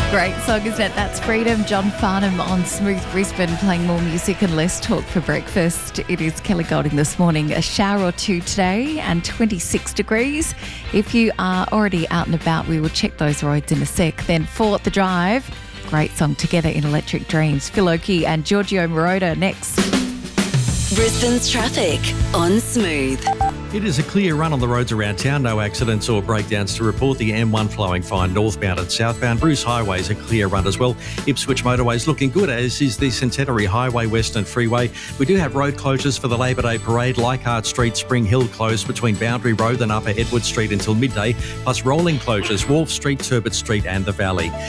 Great song, isn't it? That's Freedom. John Farnham on Smooth Brisbane, playing more music and less talk for breakfast. It is Kelly Golding this morning. A shower or two today and 26 degrees. If you are already out and about, we will check those roads in a sec. Then for The Drive, great song Together in Electric Dreams. Phil Oakey and Giorgio Moroder next. Brisbane's traffic on Smooth. It is a clear run on the roads around town. No accidents or breakdowns to report. The M1 flowing fine northbound and southbound. Bruce Highway's a clear run as well. Ipswich motorway's looking good, as is the Centenary Highway Western Freeway. We do have road closures for the Labor Day Parade. Leichhardt Street, Spring Hill closed between Boundary Road and Upper Edward Street until midday, plus rolling closures, Wharf Street, Turbot Street and the Valley.